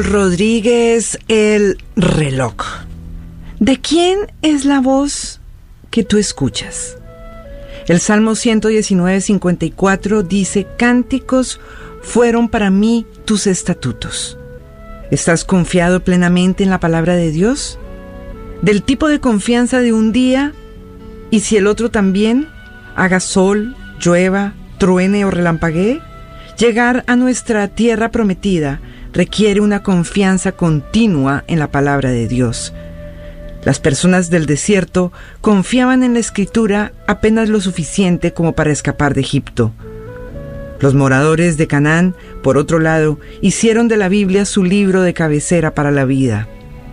Rodríguez, el reloj. ¿De quién es la voz que tú escuchas? El Salmo 119:54 dice: cánticos fueron para mí tus estatutos. ¿Estás confiado plenamente en la palabra de Dios? Del tipo de confianza de un día, y si el otro también, haga sol, llueva, truene o relampaguee. Llegar a nuestra tierra prometida requiere una confianza continua en la palabra de Dios. Las personas del desierto confiaban en la Escritura apenas lo suficiente como para escapar de Egipto. Los moradores de Canaán, por otro lado, hicieron de la Biblia su libro de cabecera para la vida.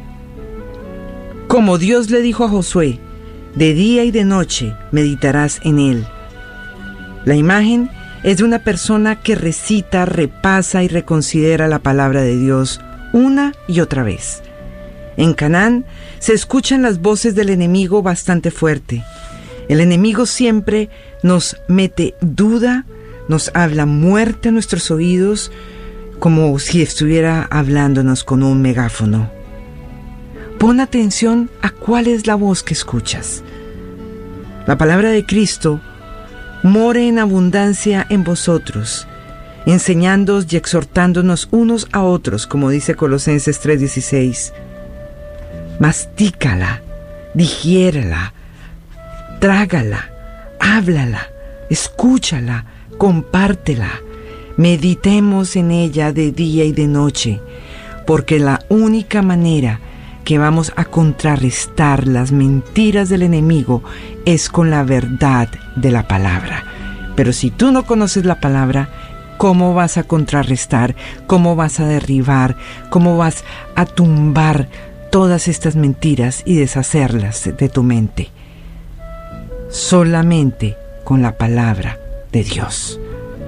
Como Dios le dijo a Josué, de día y de noche meditarás en él. La imagen es de una persona que recita, repasa y reconsidera la palabra de Dios una y otra vez. En Canaán se escuchan las voces del enemigo bastante fuerte. El enemigo siempre nos mete duda, nos habla muerte a nuestros oídos, como si estuviera hablándonos con un megáfono. Pon atención a cuál es la voz que escuchas. La palabra de Cristo more en abundancia en vosotros, enseñándoos y exhortándonos unos a otros, como dice Colosenses 3:16. Mastícala, digiérala, trágala, háblala, escúchala, compártela. Meditemos en ella de día y de noche, porque la única manera que vamos a contrarrestar las mentiras del enemigo es con la verdad de la palabra. Pero si tú no conoces la palabra, ¿cómo vas a contrarrestar? ¿Cómo vas a derribar? ¿Cómo vas a tumbar todas estas mentiras y deshacerlas de tu mente? Solamente con la palabra de Dios.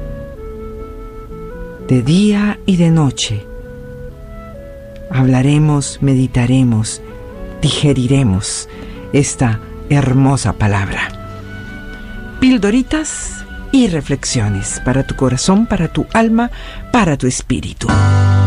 De día y de noche hablaremos, meditaremos, digeriremos esta hermosa palabra. Pildoritas y reflexiones para tu corazón, para tu alma, para tu espíritu.